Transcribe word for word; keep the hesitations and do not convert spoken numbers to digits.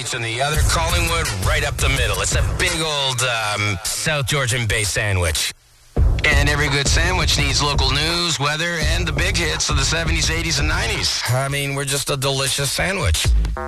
Pizza, and the other Collingwood right up the middle. It's a big old um, South Georgian-based sandwich. And every good sandwich needs local news, weather, and the big hits of the seventies, eighties, and nineties. I mean, we're just a delicious sandwich.